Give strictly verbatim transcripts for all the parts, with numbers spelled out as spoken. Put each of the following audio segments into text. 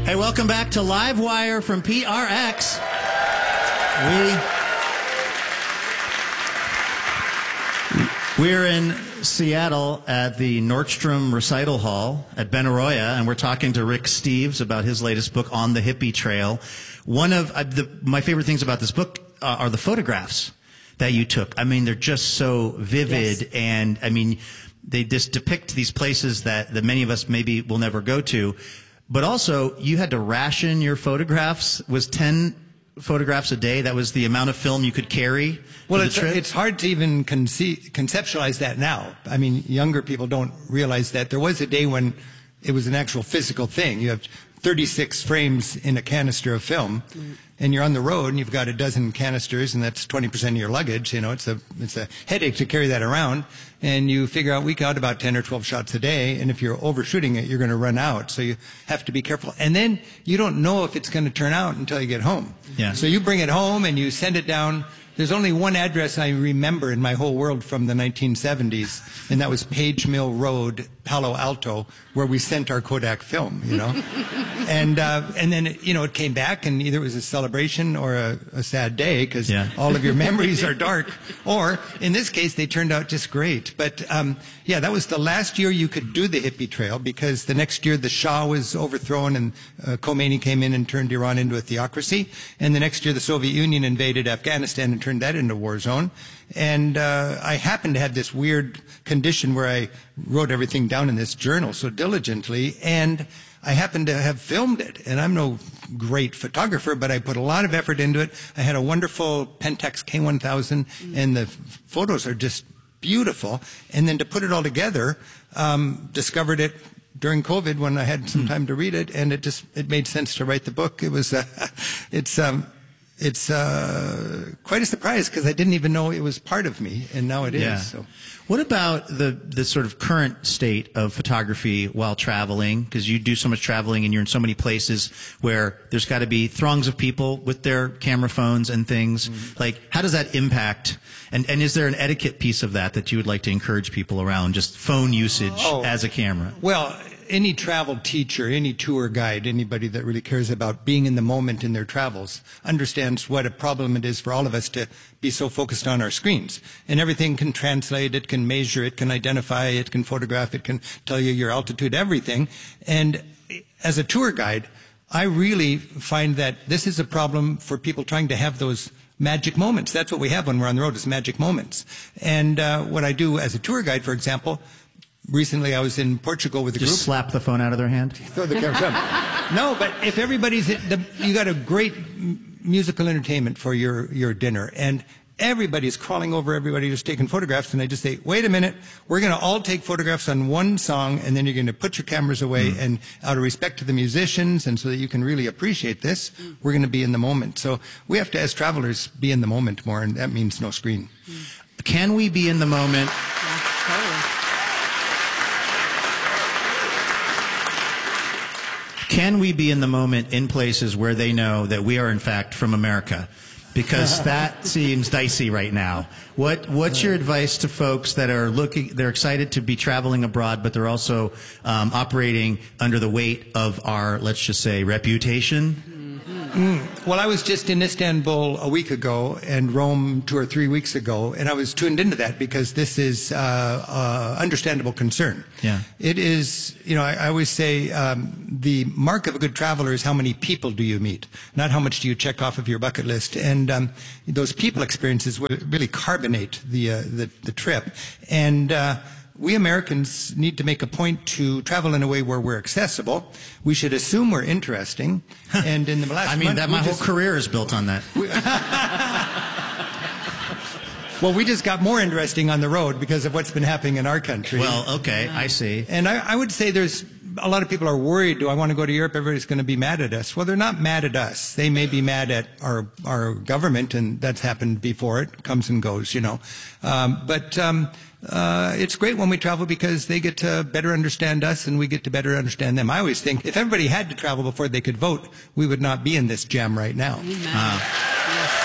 Hey, welcome back to Live Wire from P R X. We, we're in Seattle at the Nordstrom Recital Hall at Benaroya, and we're talking to Rick Steves about his latest book, On the Hippie Trail. One of uh, the, my favorite things about this book uh, are the photographs that you took. I mean, they're just so vivid, yes. And I mean, they just depict these places that, that many of us maybe will never go to. But also, you had to ration your photographs. Was ten photographs a day? That was the amount of film you could carry? Well, it's, it's hard to even conce- conceptualize that now. I mean, younger people don't realize that there was a day when it was an actual physical thing. You have thirty-six frames in a canister of film, mm. and you're on the road, and you've got a dozen canisters, and that's twenty percent of your luggage. You know, it's a it's a headache to carry that around. And you figure out we got about ten or twelve shots a day, and if you're overshooting it, you're going to run out. So you have to be careful. And then you don't know if it's going to turn out until you get home. Yeah. So you bring it home and you send it down. There's only one address I remember in my whole world from the nineteen seventies, and that was Page Mill Road, Palo Alto, where we sent our Kodak film, you know. and uh, and then, you know, it came back, and either it was a celebration or a, a sad day, because yeah. all of your memories are dark. Or, in this case, they turned out just great. But, um, yeah, that was the last year you could do the hippie trail, because the next year the Shah was overthrown, and uh, Khomeini came in and turned Iran into a theocracy. And the next year the Soviet Union invaded Afghanistan and turned that into a war zone. And uh, I happened to have this weird condition where I wrote everything down in this journal so diligently, and I happened to have filmed it. And I'm no great photographer, but I put a lot of effort into it. I had a wonderful Pentax K one thousand, mm. and the f- photos are just beautiful. And then to put it all together, um, discovered it during COVID when I had some time to read it, and it just it made sense to write the book. It was uh, it's um, it's uh, quite a surprise, because I didn't even know it was part of me, and now it is. Yeah. So. What about the the sort of current state of photography while traveling? Because you do so much traveling, and you're in so many places where there's got to be throngs of people with their camera phones and things. Mm-hmm. Like, how does that impact? And and is there an etiquette piece of that that you would like to encourage people around, just phone usage oh, as a camera? Well, any travel teacher, any tour guide, anybody that really cares about being in the moment in their travels understands what a problem it is for all of us to be so focused on our screens. And everything can translate, it can measure, it can identify, it can photograph, it can tell you your altitude, everything. And as a tour guide, I really find that this is a problem for people trying to have those magic moments. That's what we have when we're on the road, is magic moments. And uh, what I do as a tour guide, for example, recently I was in Portugal with a Just group. Just slap the phone out of their hand? Throw the camera. No, but if everybody's, the, you got a great m- musical entertainment for your, your dinner, and everybody's crawling over everybody who's taking photographs, and I just say, wait a minute, we're going to all take photographs on one song, and then you're going to put your cameras away, mm. and out of respect to the musicians, and so that you can really appreciate this, mm. we're going to be in the moment. So we have to, as travelers, be in the moment more, and that means no screen. Mm. Can we be in the moment? Yeah, totally. Can we be in the moment in places where they know that we are, in fact, from America? Because that seems dicey right now. What What's your advice to folks that are looking, they're excited to be traveling abroad, but they're also um, operating under the weight of our, let's just say, reputation? Mm. Well, I was just in Istanbul a week ago and Rome two or three weeks ago, and I was tuned into that because this is uh, uh, understandable concern. Yeah. It is, you know, I, I always say um, the mark of a good traveler is how many people do you meet, not how much do you check off of your bucket list. And um, those people experiences will really carbonate the uh, the, the trip. And uh, we Americans need to make a point to travel in a way where we're accessible. We should assume we're interesting. And in the last I mean, month, that my whole just, career is built on that. We, well, we just got more interesting on the road because of what's been happening in our country. Well, okay, I see. And I, I would say there's a lot of people are worried, do I want to go to Europe? Everybody's going to be mad at us. Well, they're not mad at us. They may be mad at our our government, and that's happened before. It comes and goes, you know. Um, but um, uh, it's great when we travel because they get to better understand us and we get to better understand them. I always think if everybody had to travel before they could vote, we would not be in this jam right now. Amen. Uh, Yes.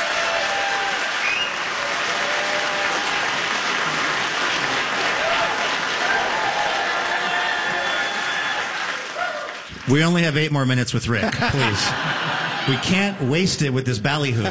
We only have eight more minutes with Rick, please. We can't waste it with this ballyhoo.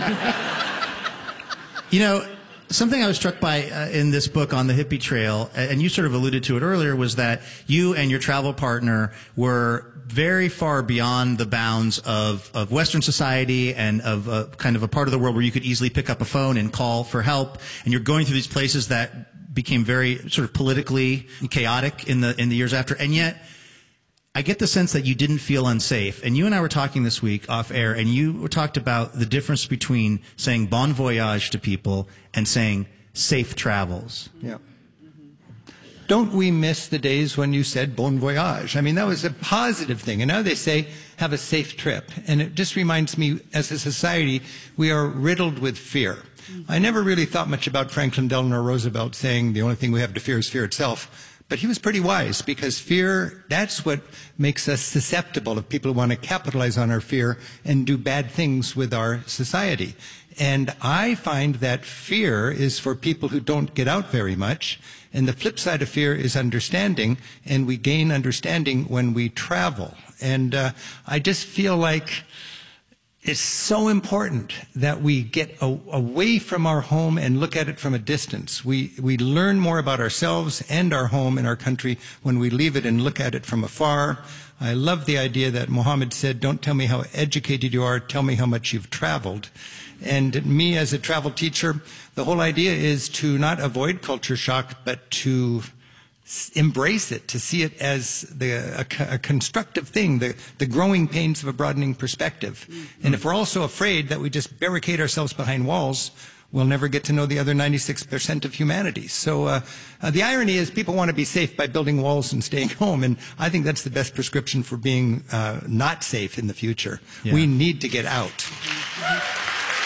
You know, something I was struck by uh, in this book on the hippie trail, and you sort of alluded to it earlier, was that you and your travel partner were very far beyond the bounds of, of Western society and of a, kind of a part of the world where you could easily pick up a phone and call for help. And you're going through these places that became very sort of politically chaotic in the in the years after. And yet, I get the sense that you didn't feel unsafe. And you and I were talking this week off air, and you talked about the difference between saying bon voyage to people and saying safe travels. Yeah. Don't we miss the days when you said bon voyage? I mean, that was a positive thing. And now they say, have a safe trip. And it just reminds me, as a society, we are riddled with fear. I never really thought much about Franklin Delano Roosevelt saying the only thing we have to fear is fear itself. But he was pretty wise, because fear, that's what makes us susceptible of people who want to capitalize on our fear and do bad things with our society. And I find that fear is for people who don't get out very much. And the flip side of fear is understanding, and we gain understanding when we travel. And uh, I just feel like it's so important that we get a, away from our home and look at it from a distance. We, we learn more about ourselves and our home and our country when we leave it and look at it from afar. I love the idea that Muhammad said, don't tell me how educated you are, tell me how much you've traveled. And me as a travel teacher, the whole idea is to not avoid culture shock, but to embrace it, to see it as the, a, a constructive thing, the, the growing pains of a broadening perspective. Mm-hmm. And if we're all so afraid that we just barricade ourselves behind walls, we'll never get to know the other ninety-six percent of humanity. So uh, uh, the irony is people want to be safe by building walls and staying home, and I think that's the best prescription for being uh, not safe in the future. Yeah. We need to get out. Mm-hmm.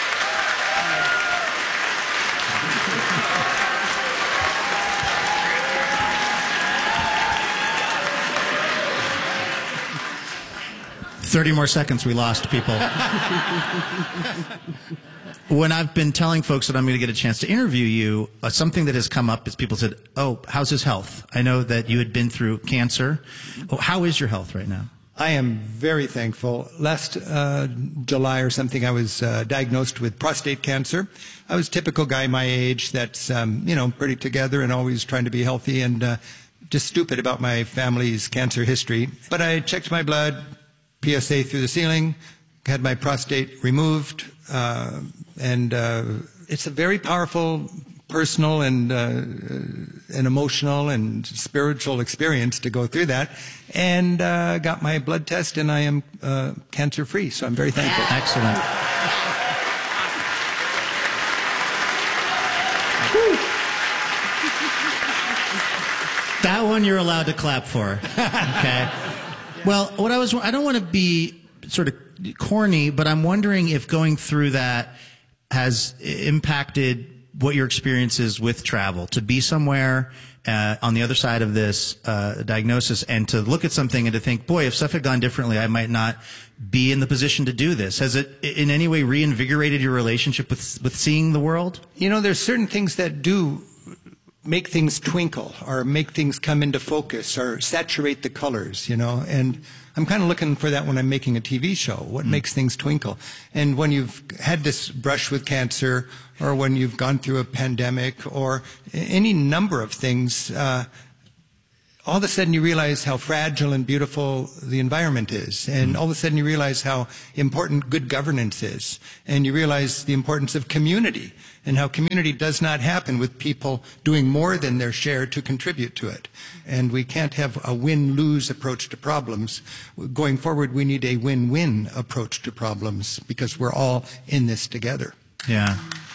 thirty more seconds, we lost people. When I've been telling folks that I'm going to get a chance to interview you, uh, something that has come up is people said, oh, how's his health? I know that you had been through cancer. Oh, how is your health right now? I am very thankful. Last uh, July or something, I was uh, diagnosed with prostate cancer. I was a typical guy my age that's, um, you know, pretty together and always trying to be healthy, and uh, just stupid about my family's cancer history. But I checked my blood, P S A through the ceiling, had my prostate removed, uh, and uh, it's a very powerful personal and, uh, and emotional and spiritual experience to go through that, and uh, got my blood test, and I am uh, cancer-free, so I'm very thankful. Excellent. That one you're allowed to clap for, okay? Well, what I was, I don't want to be sort of corny, but I'm wondering if going through that has impacted what your experience is with travel, to be somewhere uh, on the other side of this uh, diagnosis and to look at something and to think, boy, if stuff had gone differently, I might not be in the position to do this. Has it in any way reinvigorated your relationship with, with seeing the world? You know, there's certain things that do make things twinkle or make things come into focus or saturate the colors, you know, and I'm kind of looking for that when I'm making a T V show. What mm. makes things twinkle? And when you've had this brush with cancer, or when you've gone through a pandemic, or any number of things, uh, all of a sudden you realize how fragile and beautiful the environment is. And all of a sudden you realize how important good governance is. And you realize the importance of community, and how community does not happen with people doing more than their share to contribute to it. And we can't have a win-lose approach to problems. Going forward, we need a win-win approach to problems, because we're all in this together. Yeah.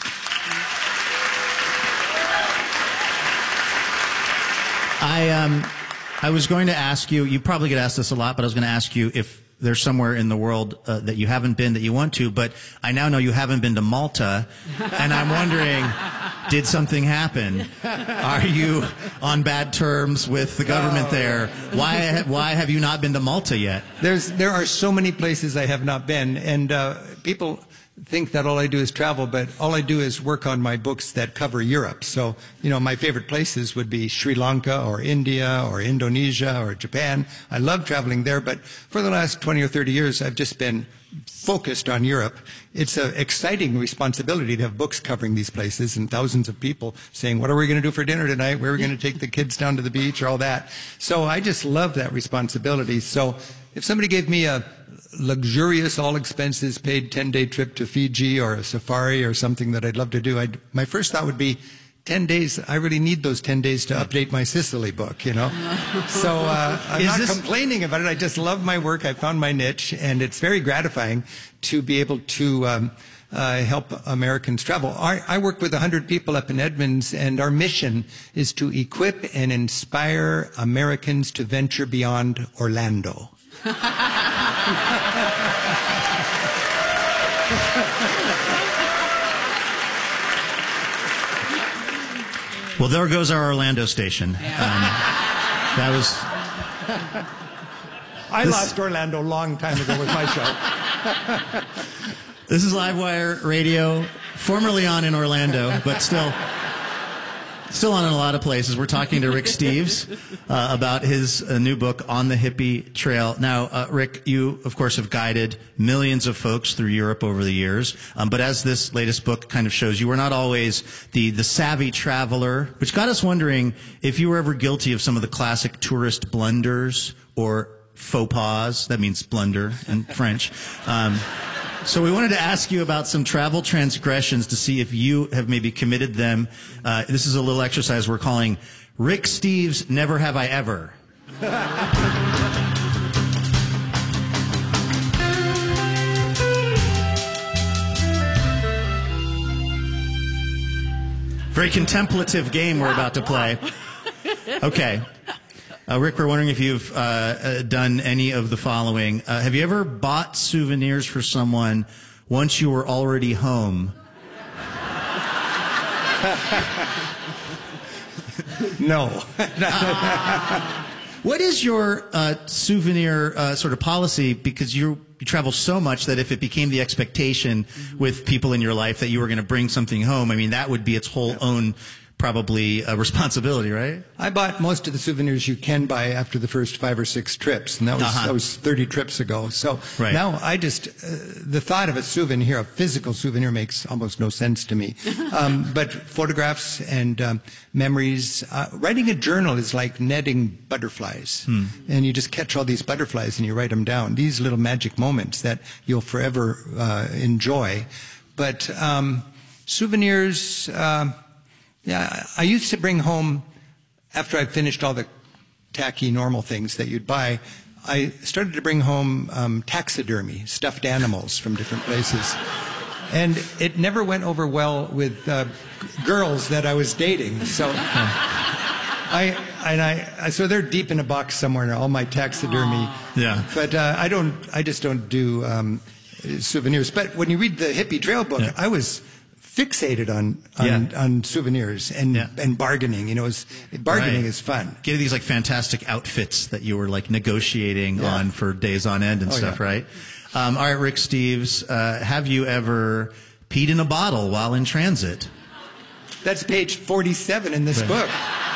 I um, I was going to ask you, you probably get asked this a lot, but I was going to ask you if there's somewhere in the world uh, that you haven't been that you want to, but I now know you haven't been to Malta, and I'm wondering, did something happen? Are you on bad terms with the government there? Why, why have you not been to Malta yet? There's, there are so many places I have not been, and uh, people think that all I do is travel, but all I do is work on my books that cover Europe. So, you know, my favorite places would be Sri Lanka or India or Indonesia or Japan. I love traveling there, but for the last twenty or thirty years, I've just been focused on Europe. It's an exciting responsibility to have books covering these places and thousands of people saying, what are we going to do for dinner tonight? Where are we going to take the kids down to the beach or all that? So I just love that responsibility. So if somebody gave me a luxurious, all expenses paid ten-day trip to Fiji or a safari or something that I'd love to do, I'd, my first thought would be, ten days, I really need those ten days to update my Sicily book, you know? So uh, I'm Is not this... complaining about it. I just love my work. I found my niche, and it's very gratifying to be able to um, uh, help Americans travel. I, I work with one hundred people up in Edmonds, and our mission is to equip and inspire Americans to venture beyond Orlando. Well, there goes our Orlando station. Um, that was... I this, lost Orlando a long time ago with my show. This is Livewire Radio, formerly on in Orlando, but still... Still on in a lot of places. We're talking to Rick Steves uh, about his uh, new book, On the Hippie Trail. Now, uh, Rick, you, of course, have guided millions of folks through Europe over the years. Um, but as this latest book kind of shows, you were not always the, the savvy traveler, which got us wondering if you were ever guilty of some of the classic tourist blunders or faux pas. That means blunder in French. Um, So we wanted to ask you about some travel transgressions to see if you have maybe committed them. Uh, this is a little exercise we're calling Rick Steves' Never Have I Ever. Very contemplative game we're about to play. Okay. Uh, Rick, we're wondering if you've uh, uh, done any of the following. Uh, have you ever bought souvenirs for someone once you were already home? No. uh, what is your uh, souvenir uh, sort of policy? Because you you travel so much that if it became the expectation with people in your life that you were going to bring something home, I mean, that would be its whole yeah. own probably a responsibility, right? I bought most of the souvenirs you can buy after the first five or six trips, and that was uh-huh. that was thirty trips ago. So right. now I just, uh, the thought of a souvenir, a physical souvenir, makes almost no sense to me. Um, but photographs and um, memories, uh, writing a journal is like netting butterflies. Hmm. And you just catch all these butterflies and you write them down. These little magic moments that you'll forever uh, enjoy. But um, souvenirs... Uh, Yeah, I used to bring home, after I finished all the tacky normal things that you'd buy, I started to bring home um, taxidermy, stuffed animals from different places. And it never went over well with uh, girls that I was dating. So I, and I, so they're deep in a box somewhere now, all my taxidermy. Aww. Yeah. But uh, I don't, I just don't do um, souvenirs. But when you read the Hippie Trail book, yeah. I was fixated on on, yeah. on souvenirs and yeah. and bargaining. You know, it's, bargaining right. is fun. Getting these like fantastic outfits that you were like negotiating yeah. on for days on end and oh, stuff, yeah. right? Um, all right, Rick Steves, uh, have you ever peed in a bottle while in transit? That's page forty-seven in this right. book.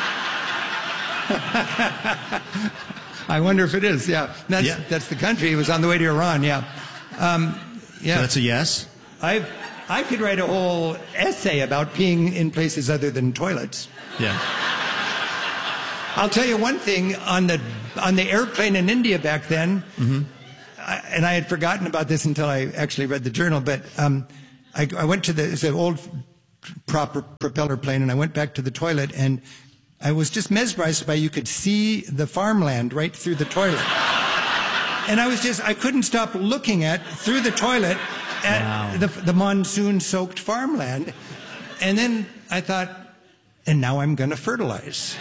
I wonder if it is. Yeah, that's yeah. that's the country. It was on the way to Iran. Yeah, um, yeah. So that's a yes. I've. I could write a whole essay about peeing in places other than toilets. Yeah. I'll tell you one thing, on the on the airplane in India back then, mm-hmm. I, and I had forgotten about this until I actually read the journal, but um, I, I went to the, it's an old proper propeller plane, and I went back to the toilet, and I was just mesmerized by you could see the farmland right through the toilet. And I was just, I couldn't stop looking at, through the toilet, at wow. the, the monsoon-soaked farmland. And then I thought, and now I'm going to fertilize.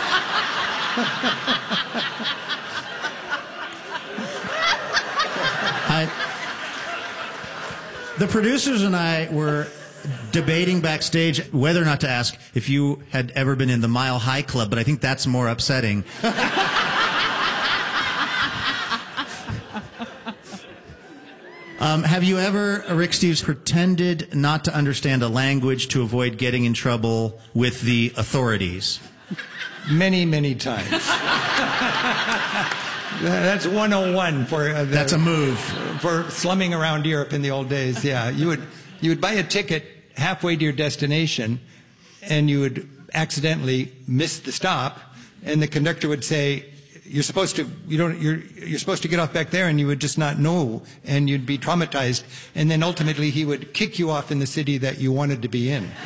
I, the producers and I were debating backstage whether or not to ask if you had ever been in the Mile High Club, but I think that's more upsetting. Um, have you ever, Rick Steves, pretended not to understand a language to avoid getting in trouble with the authorities? Many, many times. That's one oh one for uh, the, That's a move for slumming around Europe in the old days. Yeah, you would you would buy a ticket halfway to your destination, and you would accidentally miss the stop, and the conductor would say, "You're supposed to you don't you're you're supposed to get off back there," and you would just not know, and you'd be traumatized, and then ultimately he would kick you off in the city that you wanted to be in.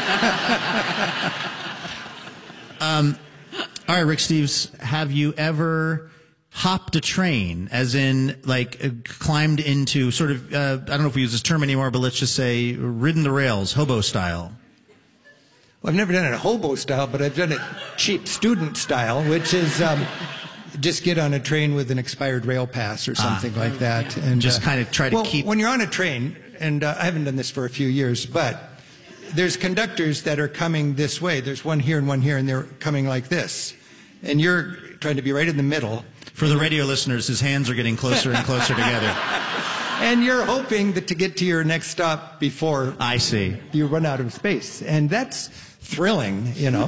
um, all right, Rick Steves, have you ever hopped a train, as in, like, uh, climbed into sort of, uh, I don't know if we use this term anymore, but let's just say ridden the rails, hobo style? Well, I've never done it hobo style, but I've done it cheap student style, which is um, just get on a train with an expired rail pass or something ah, like that. And just uh, kind of try to well, keep... when you're on a train, and uh, I haven't done this for a few years, but there's conductors that are coming this way. There's one here and one here, and they're coming like this. And you're trying to be right in the middle. For the radio listeners, his hands are getting closer and closer together. And you're hoping that to get to your next stop before I see you run out of space. And that's thrilling, you know.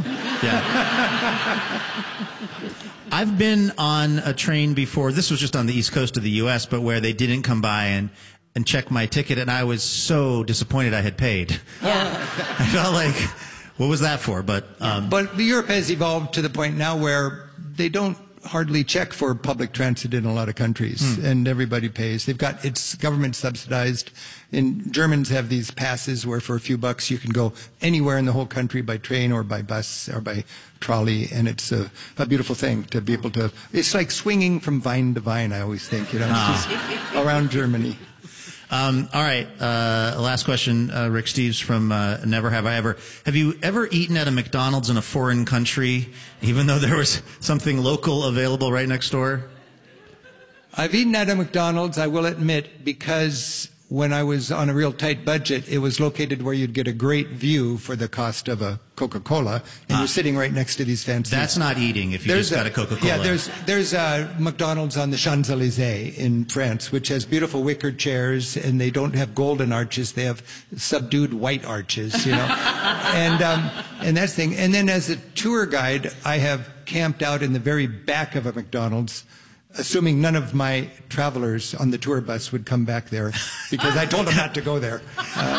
Yeah. I've been on a train before. This was just on the East Coast of the U S, but where they didn't come by and and check my ticket, and I was so disappointed I had paid. Yeah. I felt like, what was that for? But um, but Europe has evolved to the point now where they don't hardly check for public transit in a lot of countries, hmm. and everybody pays. They've got, it's government subsidized. And Germans have these passes where for a few bucks you can go anywhere in the whole country by train or by bus or by trolley, and it's a, a beautiful thing to be able to, it's like swinging from vine to vine, I always think, you know, ah. just around Germany. Um, all right, uh, last question, uh, Rick Steves from uh, Never Have I Ever. Have you ever eaten at a McDonald's in a foreign country, even though there was something local available right next door? I've eaten at a McDonald's, I will admit, because when I was on a real tight budget, it was located where you'd get a great view for the cost of a Coca-Cola, and ah. you're sitting right next to these fancy... That's not eating if you there's just got a Coca-Cola. Yeah, there's there's a McDonald's on the Champs-Élysées in France, which has beautiful wicker chairs, and they don't have golden arches, they have subdued white arches, you know. and um, and that's the thing. And then as a tour guide, I have camped out in the very back of a McDonald's, assuming none of my travelers on the tour bus would come back there, because I told them not to go there.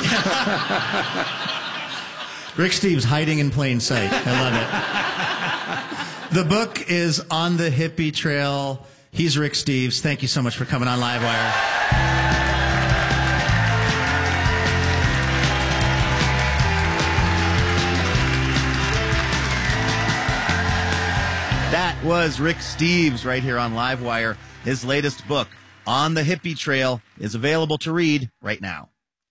Uh, Rick Steves, hiding in plain sight. I love it. The book is On the Hippie Trail. He's Rick Steves. Thank you so much for coming on Livewire. That was Rick Steves right here on Livewire. His latest book, On the Hippie Trail, is available to read right now.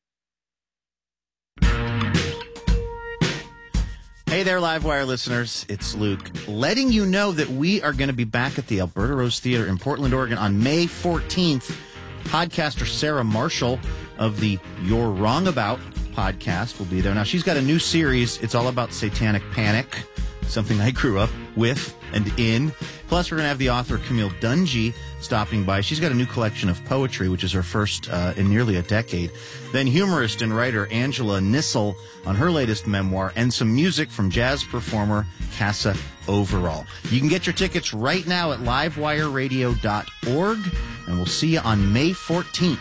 Hey there, Livewire listeners. It's Luke, letting you know that we are going to be back at the Alberta Rose Theater in Portland, Oregon on May fourteenth. Podcaster Sarah Marshall of the You're Wrong About podcast will be there. Now, she's got a new series. It's all about satanic panic, something I grew up with and in. Plus, we're going to have the author Camille Dungy stopping by. She's got a new collection of poetry, which is her first uh, in nearly a decade. Then humorist and writer Angela Nissel on her latest memoir, and some music from jazz performer Casa Overall. You can get your tickets right now at livewire radio dot org, and we'll see you on May fourteenth.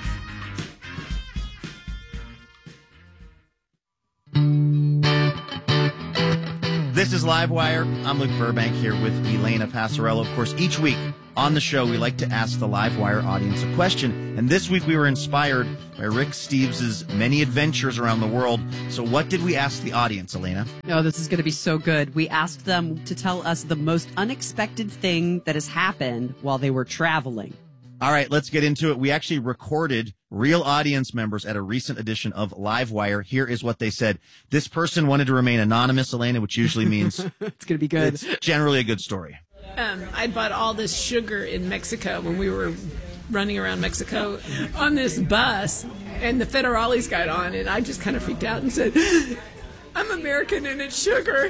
This is Livewire. I'm Luke Burbank here with Elena Passarello. Of course, each week on the show, we like to ask the Livewire audience a question. And this week, we were inspired by Rick Steves' many adventures around the world. So what did we ask the audience, Elena? Oh, this is going to be so good. We asked them to tell us the most unexpected thing that has happened while they were traveling. All right, let's get into it. We actually recorded real audience members at a recent edition of Livewire. Here is what they said. This person wanted to remain anonymous, Elena, which usually means it's going to be good. It's generally a good story. Um, I bought all this sugar in Mexico when we were running around Mexico on this bus, and the federales got on, and I just kind of freaked out and said, I'm American and it's sugar.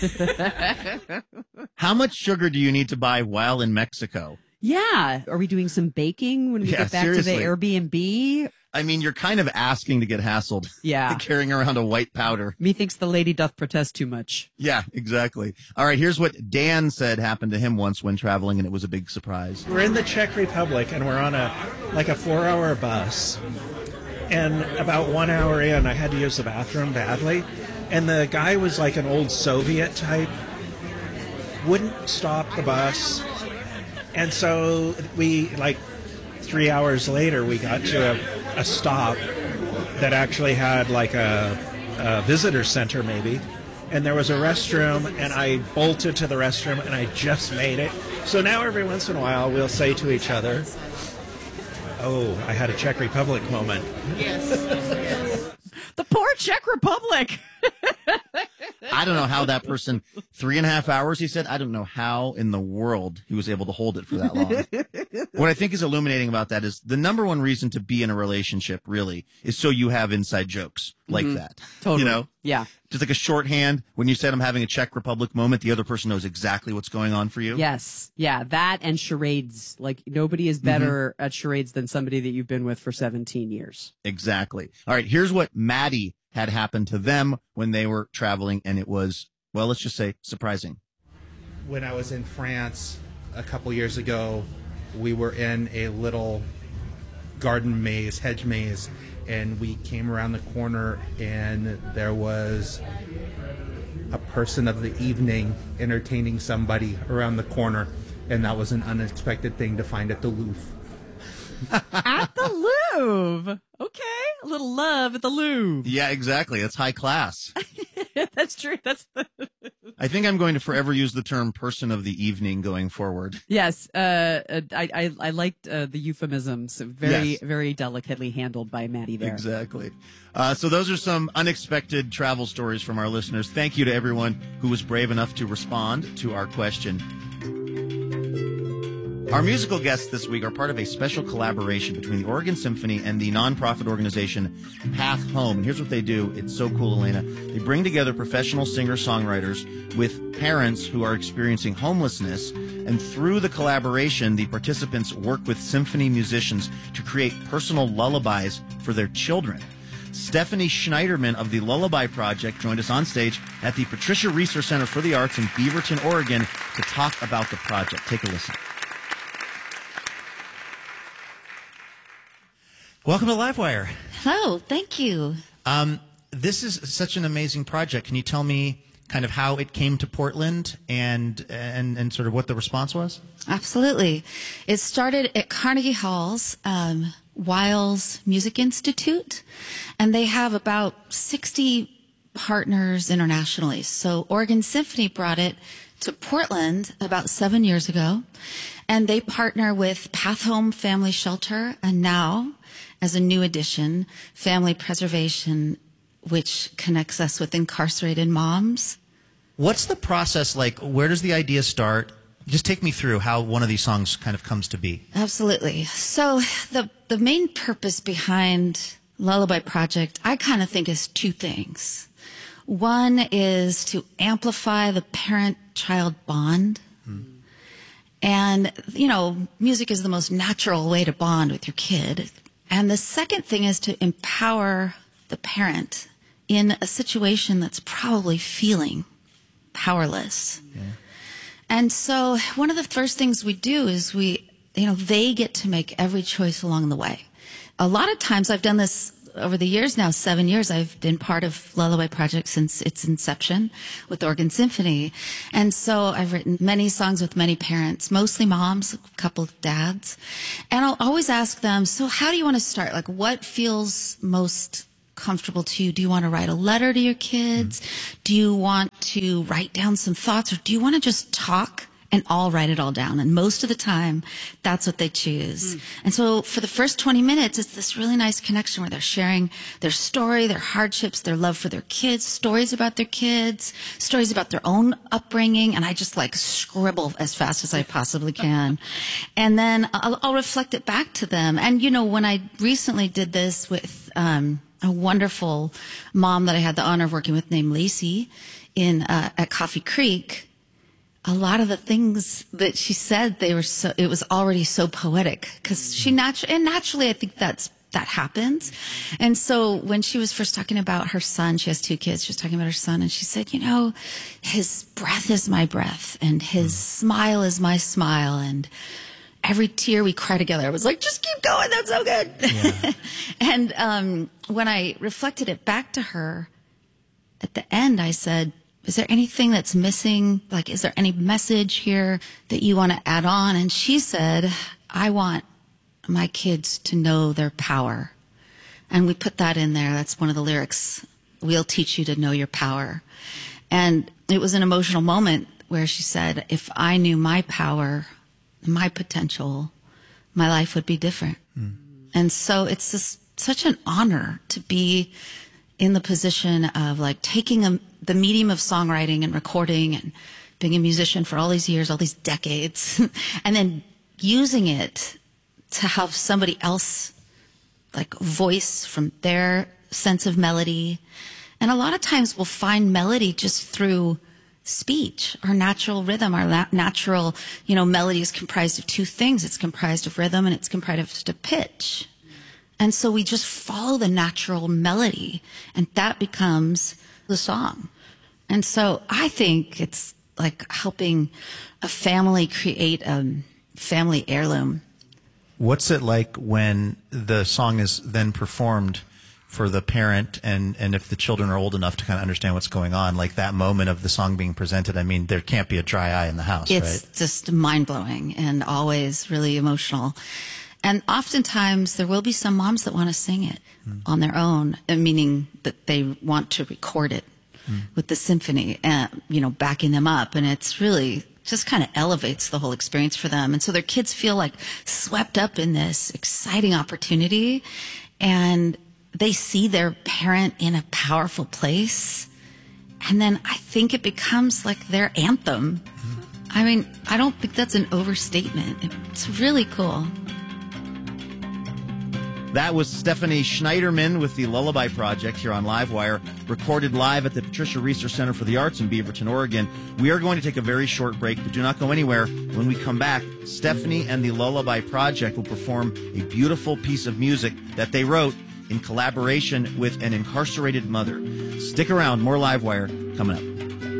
How much sugar do you need to buy while in Mexico? Yeah. Are we doing some baking when we yeah, get back seriously. to the Airbnb? I mean, you're kind of asking to get hassled. Yeah. Carrying around a white powder. Methinks the lady doth protest too much. Yeah, exactly. All right, here's what Dan said happened to him once when traveling, and it was a big surprise. We're in the Czech Republic, and we're on a like a four-hour bus. And about one hour in, I had to use the bathroom badly. And the guy was like an old Soviet type, wouldn't stop the bus. And so we, like, three hours later, we got to a, a stop that actually had like a, a visitor center maybe. And there was a restroom, and I bolted to the restroom, and I just made it. So now every once in a while, we'll say to each other, oh, I had a Czech Republic moment. Yes. The poor Czech Republic. I don't know how that person, three and a half hours, he said, I don't know how in the world he was able to hold it for that long. What I think is illuminating about that is the number one reason to be in a relationship, really, is so you have inside jokes like mm-hmm. that. Totally. You know? Yeah. Just like a shorthand. When you said I'm having a Czech Republic moment, the other person knows exactly what's going on for you. Yes. Yeah. That and charades. Like, nobody is better mm-hmm. at charades than somebody that you've been with for seventeen years. Exactly. All right. Here's what Maddie had happened to them when they were traveling, and it was, well, let's just say surprising. When I was in France a couple years ago, we were in a little garden maze, hedge maze, and we came around the corner, and there was a person of the evening entertaining somebody around the corner, and that was an unexpected thing to find at the Louvre. At the Louvre. Okay. A little love at the Louvre. Yeah, exactly. That's high class. That's true. That's. I think I'm going to forever use the term person of the evening going forward. Yes. Uh, I, I, I liked uh, the euphemisms. Very, yes. very delicately handled by Maddie there. Exactly. Uh, so those are some unexpected travel stories from our listeners. Thank you to everyone who was brave enough to respond to our question. Our musical guests this week are part of a special collaboration between the Oregon Symphony and the nonprofit organization Path Home. And here's what they do. It's so cool, Elena. They bring together professional singer-songwriters with parents who are experiencing homelessness. And through the collaboration, the participants work with symphony musicians to create personal lullabies for their children. Stephanie Schneiderman of the Lullaby Project joined us on stage at the Patricia Reeser Center for the Arts in Beaverton, Oregon, to talk about the project. Take a listen. Welcome to Livewire. Hello, thank you. Um, this is such an amazing project. Can you tell me kind of how it came to Portland and and and sort of what the response was? Absolutely. It started at Carnegie Hall's um, Wiles Music Institute, and they have about sixty partners internationally. So Oregon Symphony brought it to Portland about seven years ago, and they partner with Path Home Family Shelter, and now, as a new addition, Family Preservation, which connects us with incarcerated moms. What's the process like? Where does the idea start? Just take me through how one of these songs kind of comes to be. Absolutely. So the the main purpose behind Lullaby Project, I kind of think, is two things. One is to amplify the parent-child bond. Hmm. And, you know, music is the most natural way to bond with your kid. And the second thing is to empower the parent in a situation that's probably feeling powerless. Yeah. And so one of the first things we do is we, you know, they get to make every choice along the way. A lot of times, I've done this over the years now, seven years, I've been part of Lullaby Project since its inception with Oregon Symphony. And so I've written many songs with many parents, mostly moms, a couple of dads. And I'll always ask them, so how do you want to start? Like, what feels most comfortable to you? Do you want to write a letter to your kids? Mm-hmm. Do you want to write down some thoughts? Or do you want to just talk and all write it all down? And most of the time, that's what they choose. Mm. And so for the first twenty minutes, it's this really nice connection where they're sharing their story, their hardships, their love for their kids, stories about their kids, stories about their own upbringing. And I just like scribble as fast as I possibly can. And then I'll, I'll reflect it back to them. And, you know, when I recently did this with um, a wonderful mom that I had the honor of working with named Lacey in uh, at Coffee Creek, a lot of the things that she said, they were so, it was already so poetic because she naturally, and naturally I think that's that happens. And so when she was first talking about her son, she has two kids, she was talking about her son, and she said, you know, his breath is my breath, and his smile is my smile, and every tear we cry together. I was like, just keep going, that's so good. Yeah. And um, when I reflected it back to her, at the end I said, is there anything that's missing? Like, is there any message here that you want to add on? And she said, I want my kids to know their power. And we put that in there. That's one of the lyrics. We'll teach you to know your power. And it was an emotional moment where she said, if I knew my power, my potential, my life would be different. Mm. And so it's just such an honor to be in the position of like taking a, the medium of songwriting and recording and being a musician for all these years, all these decades, and then using it to have somebody else like voice from their sense of melody. And a lot of times we'll find melody just through speech, our natural rhythm, our la- natural, you know, melody is comprised of two things. It's comprised of rhythm and it's comprised of pitch. And so we just follow the natural melody and that becomes the song. And so I think it's like helping a family create a family heirloom. What's it like when the song is then performed for the parent and, and if the children are old enough to kind of understand what's going on, like that moment of the song being presented? I mean, there can't be a dry eye in the house, it's right? just mind-blowing and always really emotional. And oftentimes there will be some moms that want to sing it mm. on their own, meaning that they want to record it mm. with the symphony, and, you know, backing them up. And it's really just kind of elevates the whole experience for them. And so their kids feel like swept up in this exciting opportunity, and they see their parent in a powerful place. And then I think it becomes like their anthem. Mm. I mean, I don't think that's an overstatement. It's really cool. That was Stephanie Schneiderman with the Lullaby Project here on Livewire, recorded live at the Patricia Research Center for the Arts in Beaverton, Oregon. We are going to take a very short break, but do not go anywhere. When we come back, Stephanie and the Lullaby Project will perform a beautiful piece of music that they wrote in collaboration with an incarcerated mother. Stick around, more Livewire coming up.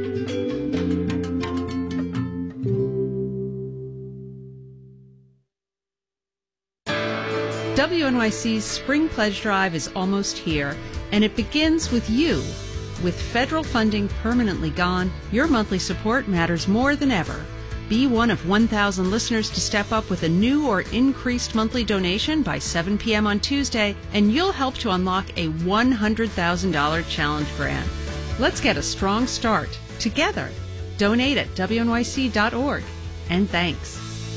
W N Y C's Spring Pledge Drive is almost here, and it begins with you. With federal funding permanently gone, your monthly support matters more than ever. Be one of one thousand listeners to step up with a new or increased monthly donation by seven p.m. on Tuesday, and you'll help to unlock a one hundred thousand dollars challenge grant. Let's get a strong start together. Donate at W N Y C dot org. And thanks.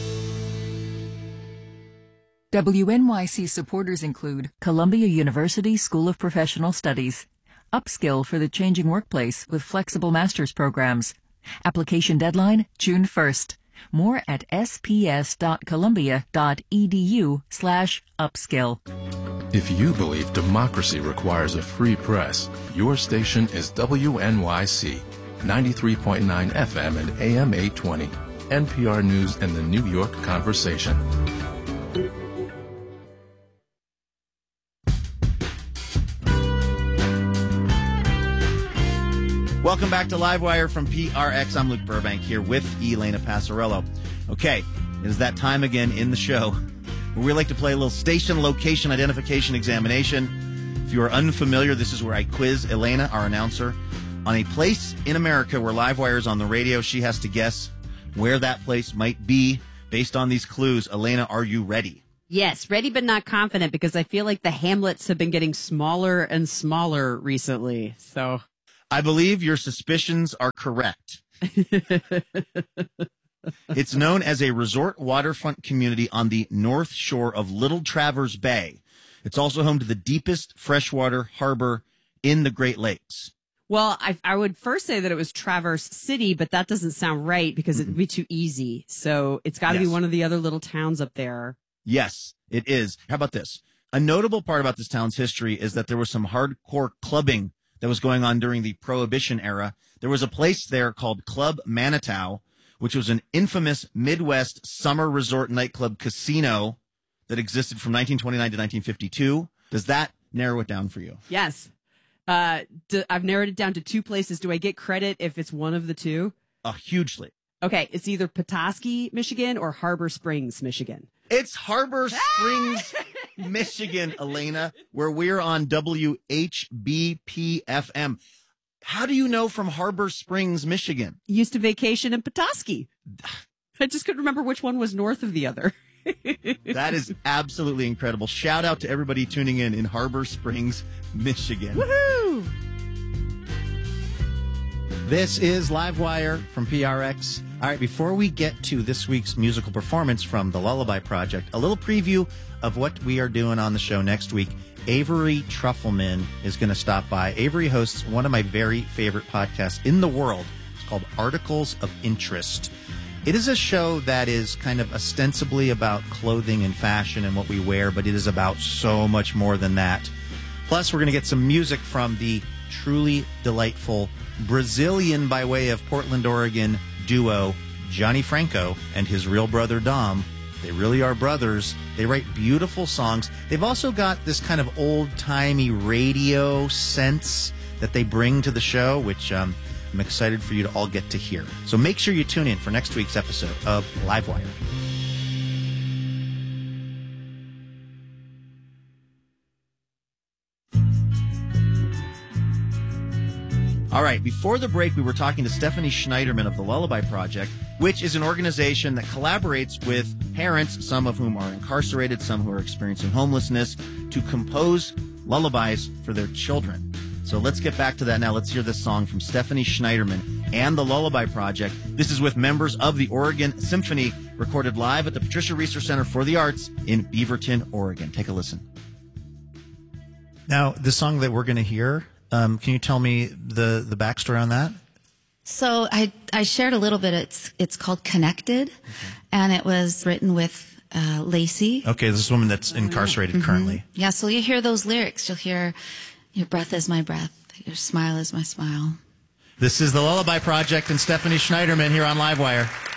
W N Y C supporters include Columbia University School of Professional Studies, Upskill for the Changing Workplace with flexible master's programs. Application deadline, June first. More at sps.columbia.edu slash upskill. If you believe democracy requires a free press, your station is W N Y C, ninety-three point nine F M and A M eight twenty, N P R News and the New York Conversation. Welcome back to Livewire from P R X. I'm Luke Burbank here with Elena Passarello. Okay, it is that time again in the show where we like to play a little station location identification examination. If you are unfamiliar, this is where I quiz Elena, our announcer, on a place in America where Livewire is on the radio. She has to guess where that place might be based on these clues. Elena, are you ready? Yes, ready but not confident, because I feel like the hamlets have been getting smaller and smaller recently. So I believe your suspicions are correct. It's known as a resort waterfront community on the north shore of Little Traverse Bay. It's also home to the deepest freshwater harbor in the Great Lakes. Well, I, I would first say that it was Traverse City, but that doesn't sound right because mm-hmm. it would be too easy. So it's got to yes. be one of the other little towns up there. Yes, it is. How about this? A notable part about this town's history is that there was some hardcore clubbing that was going on during the Prohibition era. There was a place there called Club Manitou, which was an infamous Midwest summer resort nightclub casino that existed from nineteen twenty-nine to nineteen fifty-two. Does that narrow it down for you? Yes. Uh, do, I've narrowed it down to two places. Do I get credit if it's one of the two? Uh, hugely. Okay, it's either Petoskey, Michigan, or Harbor Springs, Michigan. It's Harbor Springs, Michigan, Elena, where we're on W H B P F M. How do you know from Harbor Springs, Michigan? Used to vacation in Petoskey. I just couldn't remember which one was north of the other. That is absolutely incredible. Shout out to everybody tuning in in Harbor Springs, Michigan. Woohoo! This is Livewire from P R X. All right, before we get to this week's musical performance from the Lullaby Project, a little preview of what we are doing on the show next week. Avery Trufelman is going to stop by. Avery hosts one of my very favorite podcasts in the world. It's called Articles of Interest. It is a show that is kind of ostensibly about clothing and fashion and what we wear, but it is about so much more than that. Plus, we're going to get some music from the truly delightful Brazilian by way of Portland, Oregon duo Johnny Franco and his real brother Dom. They really are brothers. They write beautiful songs. They've also got this kind of old-timey radio sense that they bring to the show, which um, I'm excited for you to all get to hear. So make sure you tune in for next week's episode of Livewire. All right, before the break, we were talking to Stephanie Schneiderman of the Lullaby Project, which is an organization that collaborates with parents, some of whom are incarcerated, some who are experiencing homelessness, to compose lullabies for their children. So let's get back to that now. Let's hear this song from Stephanie Schneiderman and the Lullaby Project. This is with members of the Oregon Symphony, recorded live at the Patricia Research Center for the Arts in Beaverton, Oregon. Take a listen. Now, the song that we're going to hear, Um, can you tell me the, the backstory on that? So I, I shared a little bit. It's it's called Connected, okay. And it was written with uh, Lacey. Okay, this is a woman that's incarcerated mm-hmm. currently. Yeah, so you hear those lyrics. You'll hear, your breath is my breath, your smile is my smile. This is the Lullaby Project and Stephanie Schneiderman here on Livewire.